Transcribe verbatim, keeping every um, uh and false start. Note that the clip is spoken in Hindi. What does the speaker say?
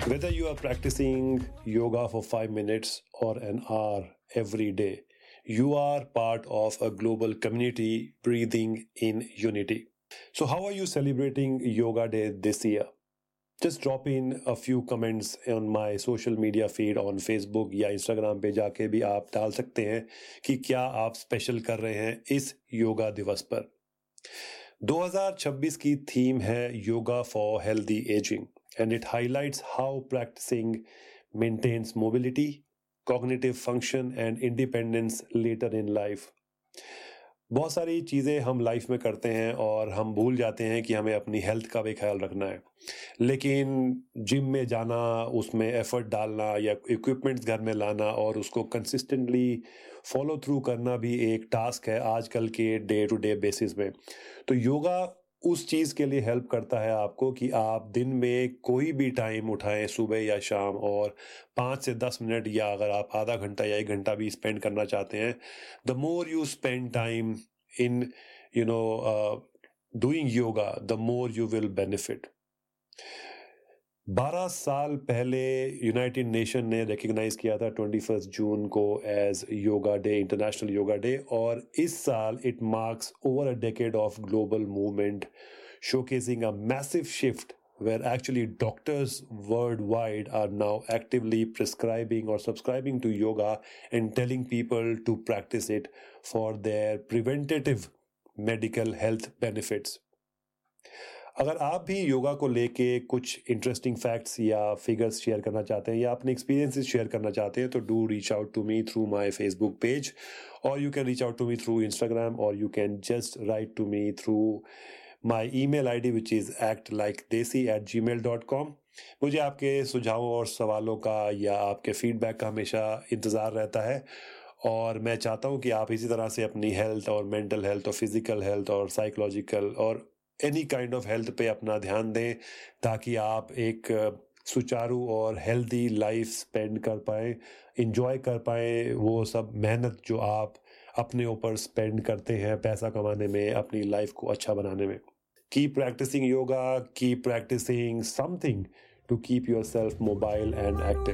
Whether you are practicing yoga for five minutes or an hour every day, you are part of a global community breathing in unity. So, how are you celebrating Yoga Day this year? Just drop in a few comments on my social media feed on Facebook या Instagram पे जाके भी आप डाल सकते हैं कि क्या आप स्पेशल कर रहे हैं इस योगा दिवस पर। दो हज़ार छब्बीस की थीम है yoga for healthy ageing and it highlights how practicing maintains mobility, cognitive function and independence later in life. बहुत सारी चीज़ें हम लाइफ में करते हैं और हम भूल जाते हैं कि हमें अपनी हेल्थ का भी ख्याल रखना है, लेकिन जिम में जाना, उसमें एफर्ट डालना या इक्विपमेंट्स घर में लाना और उसको कंसिस्टेंटली फॉलो थ्रू करना भी एक टास्क है आजकल के डे टू डे बेसिस में। तो योगा उस चीज़ के लिए हेल्प करता है आपको कि आप दिन में कोई भी टाइम उठाएं, सुबह या शाम, और पाँच से दस मिनट या अगर आप आधा घंटा या एक घंटा भी स्पेंड करना चाहते हैं, the more you spend time in you know doing yoga the more you will benefit. बारह साल पहले यूनाइटेड नेशन ने रिकग्नाइज किया था ट्वेंटी फर्स्ट जून को as yoga day, international yoga day, और इस साल it marks over a decade of global movement showcasing a massive shift where actually doctors worldwide are now actively prescribing or subscribing to yoga and telling people to practice it for their preventative medical health benefits. अगर आप भी योगा को लेके कुछ इंटरेस्टिंग फैक्ट्स या फिगर्स शेयर करना चाहते हैं या अपने एक्सपीरियंसेस शेयर करना चाहते हैं तो do reach out to me through my Facebook page, और you can reach out to me through Instagram, और you can just right to me through my E mail I D which is act like देसी एट जी मेल डॉट कॉम। मुझे आपके सुझावों और सवालों का या आपके फीडबैक का हमेशा इंतज़ार रहता है, और मैं चाहता हूँ कि आप इसी तरह से अपनी हेल्थ और मेंटल हेल्थ और फिजिकल हेल्थ और साइकोलॉजिकल और एनी काइंड ऑफ हेल्थ पे अपना ध्यान दें ताकि आप एक सुचारू और हेल्दी लाइफ स्पेंड कर पाएँ, इंजॉय कर पाएँ वो सब मेहनत जो आप अपने ऊपर स्पेंड करते हैं पैसा कमाने में, अपनी लाइफ को अच्छा बनाने में। Keep practising yoga, keep practising something to keep yourself mobile and active.